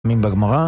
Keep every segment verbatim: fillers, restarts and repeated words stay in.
בגמרא.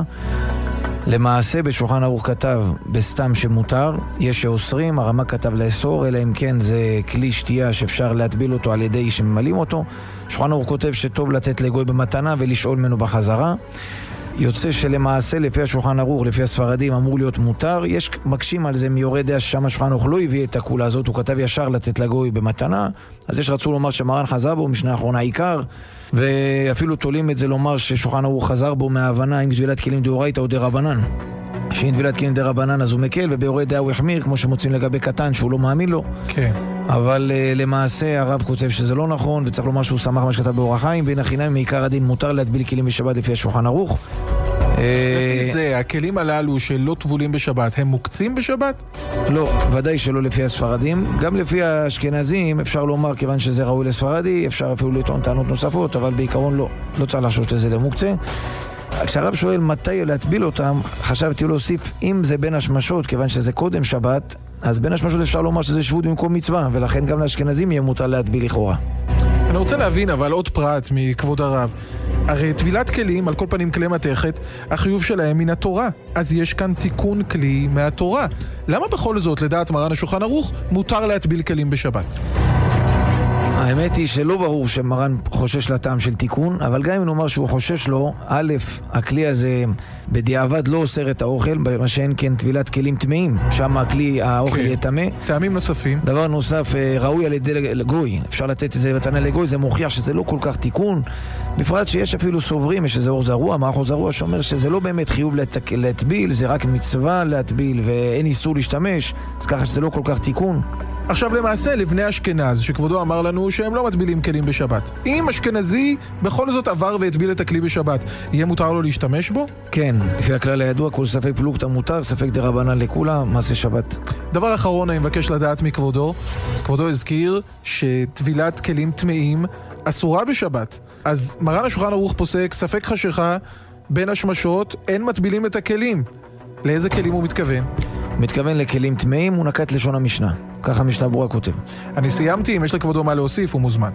למעשה בשולחן ערוך כתב בסתם שמותר, יש שאוסרים, הרמ"א כתב לאסור, אלא אם כן זה כלי שתייה שאפשר להטביל אותו על ידי שממלאים אותו. שולחן ערוך כותב שטוב לתת לגוי במתנה ולשאול ממנו בחזרה. יוצא שלמעשה לפי השולחן ערוך, לפי הספרדים, אמור להיות מותר. יש מקשים על זה מיורי דעה ששם השולחן ערוך לא הביא את הכולה הזאת, הוא כתב ישר לתת לגוי במתנה. אז יש רצו לומר שמרן חזר בו, משנה האחרונה עיקר, ואפילו תולים את זה לומר ששולחן ערוך חזר בו מההבנה עם גזילת כלים דאורייתא או דרבנן. שאם גזילת כלים דרבנן אז הוא מקל, וביורי דעה הוא החמיר, כמו שמוצאים לגבי קטן שהוא לא מאמין לו. כן. אבל uh, למעשה הרב כותב שזה לא נכון, וצריך לומר שהוא שמח מה שכתב באור החיים, בין החינם מעיקר הדין מותר להטביל כלים בשבת לפי השולחן ערוך. לפי זה, הכלים הללו שלא טבולים בשבת, הם מוקצים בשבת? לא, ודאי שלא לפי הספרדים. גם לפי האשכנזים אפשר לומר, כיוון שזה ראוי לספרדי, אפשר אפילו לטעון טענות נוספות, אבל בעיקרון לא, לא צריך לחשוב שזה למוקצה. כשהרב שואל מתי להטביל אותם, חשבתי להוסיף אם זה בין השמשות, כיוון שזה קודם שבת, אז בין השמשות אפשר לומר שזה שבות במקום מצווה, ולכן גם לאשכנזים יהיה מותר להטביל לכאורה. אני רוצה להבין אבל עוד פרט מכבוד הרב. הרי טבילת כלים, על כל פנים כלי מתכת, החיוב שלהם מן התורה. אז יש כאן תיקון כלי מהתורה. למה בכל זאת, לדעת מרן השולחן ערוך, מותר להטביל כלים בשבת? האמת היא שלא ברור שמרן חושש לטעם של תיקון, אבל גם אם נאמר שהוא חושש לו, א', הכלי הזה בדיעבד לא אוסר את האוכל, מה שאין כן טבילת כלים טמאים, שם הכלי, האוכל יהיה טמא. טעמים נוספים. דבר נוסף, ראוי על ידי גוי, אפשר לתת את זה מתנה לגוי, זה מוכיח שזה לא כל כך תיקון, בפרט שיש אפילו סוברים, יש איזה אור זרוע, מערך אור זרוע שאומר שזה לא באמת חיוב להט... להטביל, זה רק מצווה להטביל ואין איסור להשתמש, אז ככה שזה לא כל כך תיקון. עכשיו למעשה לבני אשכנז, שכבודו אמר לנו שהם לא מטבילים כלים בשבת. אם אשכנזי בכל זאת עבר והטביל את הכלי בשבת, יהיה מותר לו להשתמש בו? כן, לפי הכלל הידוע, כל ספק פלוגתא מותר, ספק דרבנן לכולה, מעשה שבת. דבר אחרון אני מבקש לדעת מכבודו, כבודו הזכיר שטבילת כלים טמאים אסורה בשבת. אז מרן השולחן ערוך פוסק, ספק חשיכה בין השמשות, אין מטבילים את הכלים. לאיזה כלים הוא מתכוון? הוא מתכוון לכלים טמאים, הוא נקט לשון המשנה. ככה המשנה ברורה כותב. אני סיימתי, אם יש לכבודו מה להוסיף, הוא מוזמן.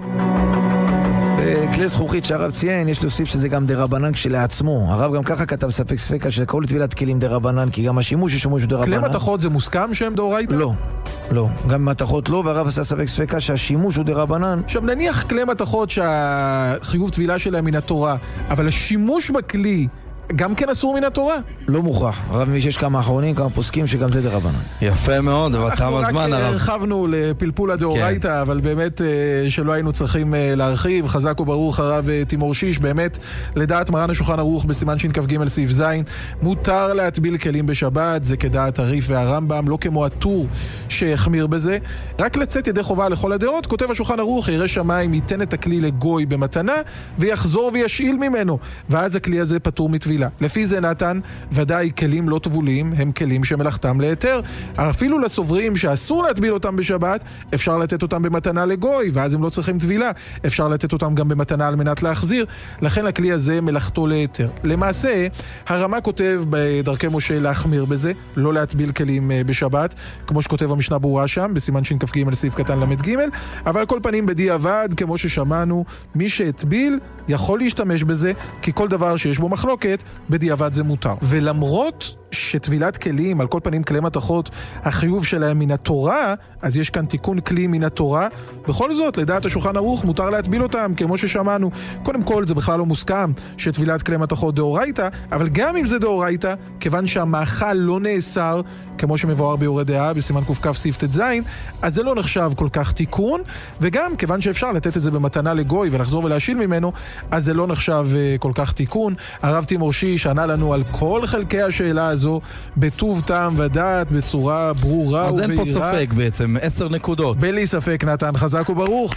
בכלי זכוכית שהרב ציין, יש להוסיף שזה גם דרבנן כשלעצמו. הרב גם ככה כתב ספק ספקה שכל טבילת כלים דרבנן, כי גם השימוש יש שימוש דרבנן. כלי מתכות זה מוסכם שהם דאורייתא? לא, לא. גם מתכות לא, והרב עשה ספק ספקה שהשימוש הוא דרבנן. עכשיו נניח כלי מתכות שהחיוב טבילה שלהם מן התורה, אבל השימוש בכלי גם כן אסור מן התורה? לא מוכרח. הרב מי שיש כמה אחרונים, כמה פוסקים שגם זה דרבנן. יפה מאוד, אבל תם הזמן הרב. אנחנו רק הרחבנו לפלפול הדאורייתא, אבל באמת שלא היינו צריכים להרחיב. חזק וברוך הרב תימור שיש, באמת לדעת מרן השולחן ערוך בסימן שכ"ג סעיף ז', מותר להטביל כלים בשבת, זה כדעת הריף והרמב"ם, לא כמו הטור שהחמיר בזה. רק לצאת ידי חובה לכל הדעות, כותב השולחן ערוך, ירא שמיים ייתן את הכלי לגוי במתנה, ויחזור וישאיל ממנו, ואז הכלי הזה פטור מטבילה. לפי זה נתן, ודאי כלים לא טבולים הם כלים שמלאכתם להיתר. אפילו לסוברים שאסור להטביל אותם בשבת, אפשר לתת אותם במתנה לגוי, ואז הם לא צריכים טבילה. אפשר לתת אותם גם במתנה על מנת להחזיר. לכן הכלי הזה מלאכתו להיתר. למעשה, הרמ"א כותב בדרכי משה להחמיר בזה, לא להטביל כלים בשבת, כמו שכותב המשנה ברורה שם, בסימן שכ"ג סעיף קטן למד ג', אבל על כל פנים בדיעבד, כמו ששמענו, מי שהטביל יכול להשתמש בזה, כי כל דבר שיש בו מחלוקת, בדיעבד זה מותר. ולמרות שטבילת כלים, על כל פנים כלי מתכות, החיוב שלהם מן התורה, אז יש כאן תיקון כלי מן התורה. בכל זאת, לדעת השולחן ערוך, מותר להטביל אותם, כמו ששמענו. קודם כל, זה בכלל לא מוסכם שטבילת כלי מתכות דאורייתא, אבל גם אם זה דאורייתא, כיוון שהמאכל לא נאסר, כמו שמבואר ביורי דעה, בסימן ק"כ סעיף ט"ז, אז זה לא נחשב כל כך תיקון, וגם כיוון שאפשר לתת את זה במתנה לגוי ולחזור ולהשיל ממנו, אז זה לא נחשב כל כך תיקון. הרב תימור שיש ענה לנו על כל חלקי השאלה הזו בטוב טעם ודעת, בצורה ברורה ובהירה. אז אין פה ספק בעצם, עשר נקודות. בלי ספק נתן, חזק וברוך.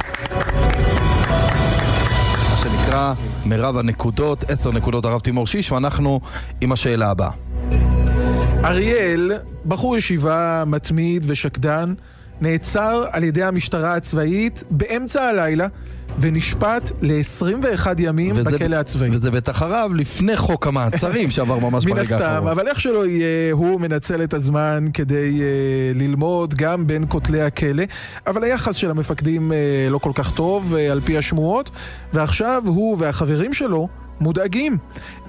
מה שנקרא מרב הנקודות, עשר נקודות הרב תימור שיש, ואנחנו עם השאלה הבאה. אריאל, בחור ישיבה מתמיד ושקדן, נעצר על ידי המשטרה הצבאית באמצע הלילה, ונשפט ל-עשרים ואחד ימים בכלא הצבאי. וזה בטח הרב לפני חוק המעצרים שעבר ממש ברגע האחרון. מן הסתם, אבל איך שלא יהיה, הוא מנצל את הזמן כדי uh, ללמוד גם בין כותלי הכלא, אבל היחס של המפקדים uh, לא כל כך טוב uh, על פי השמועות, ועכשיו הוא והחברים שלו מודאגים.